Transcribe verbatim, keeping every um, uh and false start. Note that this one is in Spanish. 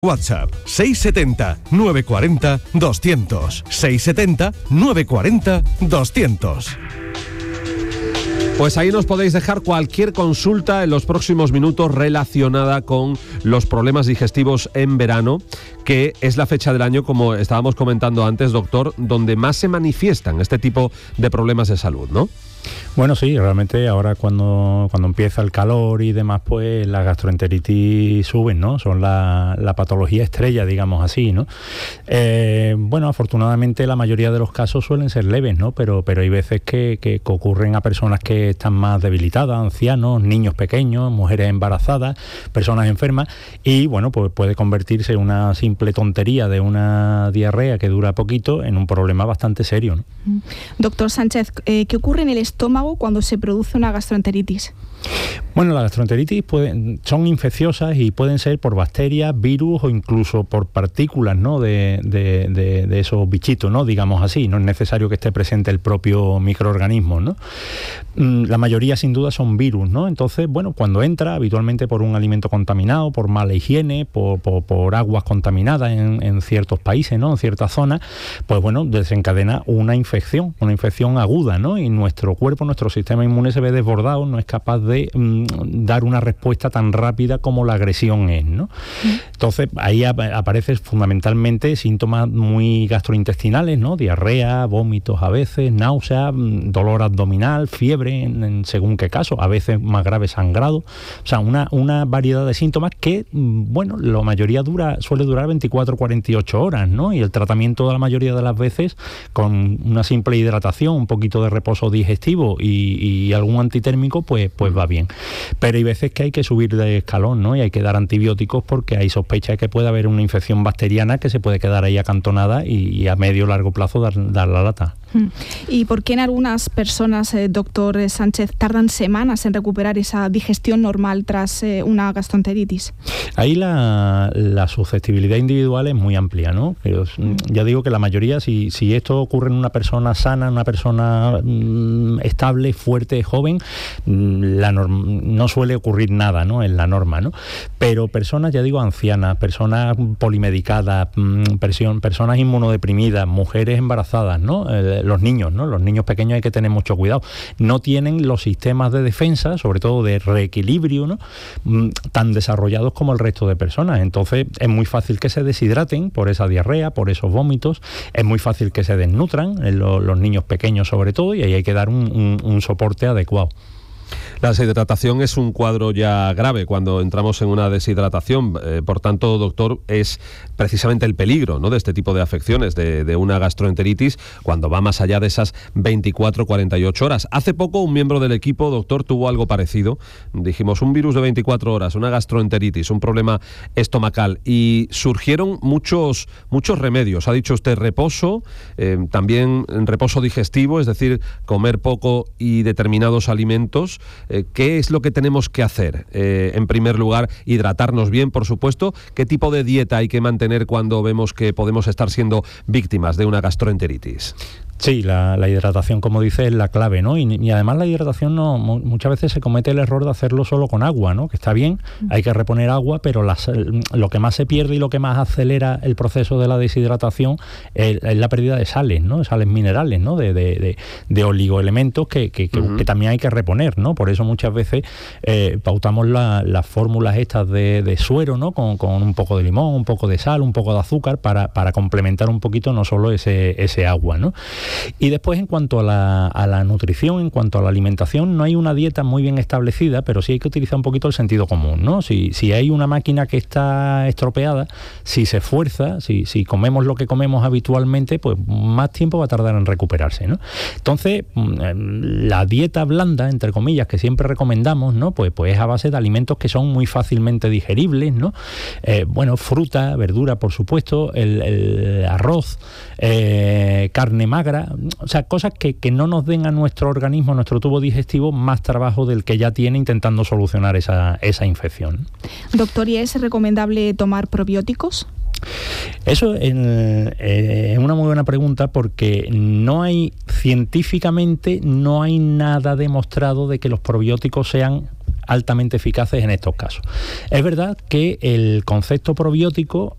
WhatsApp seis setenta, nueve cuarenta, doscientos. seis setenta, nueve cuarenta, doscientos. Pues ahí nos podéis dejar cualquier consulta en los próximos minutos relacionada con los problemas digestivos en verano, que es la fecha del año, como estábamos comentando antes, doctor, donde más se manifiestan este tipo de problemas de salud, ¿no? Bueno, sí, realmente ahora cuando, cuando empieza el calor y demás, pues la gastroenteritis suben, ¿no? Son la, la patología estrella, digamos así, ¿no? Eh, bueno, afortunadamente la mayoría de los casos suelen ser leves, ¿no? Pero, pero hay veces que, que, que ocurren a personas que están más debilitadas, ancianos, niños pequeños, mujeres embarazadas, personas enfermas, y bueno, pues puede convertirse en una simple tontería de una diarrea que dura poquito en un problema bastante serio, ¿no? Doctor Sánchez, eh, ¿qué ocurre en el estómago cuando se produce una gastroenteritis? Bueno, las gastroenteritis pueden, son infecciosas y pueden ser por bacterias, virus o incluso por partículas, ¿no? de, de, de, de esos bichitos, ¿no? Digamos así. No es necesario que esté presente el propio microorganismo, ¿no? La mayoría sin duda son virus, ¿no? Entonces, bueno, cuando entra habitualmente por un alimento contaminado, por mala higiene, por, por, por aguas contaminadas en, en ciertos países, ¿no? En ciertas zonas, pues bueno, desencadena una infección, una infección aguda, ¿no? Y nuestro cuerpo, nuestro sistema inmune se ve desbordado, no es capaz de mm, dar una respuesta tan rápida como la agresión es, ¿no? Entonces ahí ap- aparecen fundamentalmente síntomas muy gastrointestinales, ¿no? Diarrea, vómitos a veces, náusea, dolor abdominal, fiebre en, en según qué caso, a veces más grave sangrado, o sea, una, una variedad de síntomas que, bueno, la mayoría dura, suele durar veinticuatro a cuarenta y ocho horas, ¿no? Y el tratamiento de la mayoría de las veces con una simple hidratación, un poquito de reposo digestivo y, y algún antitérmico, pues, pues va bien. Pero hay veces que hay que subir de escalón, ¿no? Y hay que dar antibióticos porque hay sospecha de que puede haber una infección bacteriana que se puede quedar ahí acantonada y, y a medio o largo plazo dar, dar la lata. ¿Y por qué en algunas personas, eh, doctor Sánchez, tardan semanas en recuperar esa digestión normal tras eh, una gastroenteritis? Ahí la, la susceptibilidad individual es muy amplia, ¿no? Pero ya digo que la mayoría, si, si esto ocurre en una persona sana, en una persona mmm, estable, fuerte, joven, la norm, no suele ocurrir nada, ¿no? En la norma, ¿no? Pero personas, ya digo, ancianas, personas polimedicadas, mmm, presión, personas inmunodeprimidas, mujeres embarazadas, ¿no? Eh, los niños, ¿no? Los niños pequeños hay que tener mucho cuidado. No tienen los sistemas de defensa, sobre todo de reequilibrio, ¿no? Tan desarrollados como el resto de personas. Entonces es muy fácil que se deshidraten por esa diarrea, por esos vómitos. Es muy fácil que se desnutran, los, los niños pequeños sobre todo, y ahí hay que dar un, un, un soporte adecuado. La deshidratación es un cuadro ya grave cuando entramos en una deshidratación. Eh, por tanto, doctor, es precisamente el peligro, ¿no?, de este tipo de afecciones, de, de una gastroenteritis, cuando va más allá de esas veinticuatro a cuarenta y ocho horas. Hace poco un miembro del equipo, doctor, tuvo algo parecido. Dijimos, un virus de veinticuatro horas, una gastroenteritis, un problema estomacal, y surgieron muchos, muchos remedios. Ha dicho usted reposo, eh, también reposo digestivo, es decir, comer poco y determinados alimentos. Eh, ¿Qué es lo que tenemos que hacer? Eh, en primer lugar, hidratarnos bien, por supuesto. ¿Qué tipo de dieta hay que mantener cuando vemos que podemos estar siendo víctimas de una gastroenteritis? Sí, la, la hidratación, como dice, es la clave, ¿no? Y, y además la hidratación no, muchas veces se comete el error de hacerlo solo con agua, ¿no? Que está bien, hay que reponer agua, pero las, lo que más se pierde y lo que más acelera el proceso de la deshidratación es, es la pérdida de sales, ¿no? Sales minerales, ¿no? De, de, de, de oligoelementos que, que, que, uh-huh. que también hay que reponer, ¿no? Por eso muchas veces eh, pautamos la, las fórmulas estas de, de suero, ¿no? Con, con un poco de limón, un poco de sal, un poco de azúcar para, para complementar un poquito no solo ese, ese agua, ¿no? Y después, en cuanto a la, a la nutrición, en cuanto a la alimentación, no hay una dieta muy bien establecida, pero sí hay que utilizar un poquito el sentido común, ¿no? Si, si hay una máquina que está estropeada, si se esfuerza, si, si comemos lo que comemos habitualmente, pues más tiempo va a tardar en recuperarse, ¿no? Entonces, la dieta blanda, entre comillas, que siempre recomendamos, ¿no? Pues, pues es a base de alimentos que son muy fácilmente digeribles, ¿no? Eh, bueno, fruta, verdura, por supuesto, el, el arroz, eh, carne magra, o sea, cosas que, que no nos den a nuestro organismo, a nuestro tubo digestivo, más trabajo del que ya tiene intentando solucionar esa, esa infección. Doctor, ¿y es recomendable tomar probióticos? Eso es eh, una muy buena pregunta, porque no hay, científicamente, no hay nada demostrado de que los probióticos sean altamente eficaces en estos casos. Es verdad que el concepto probiótico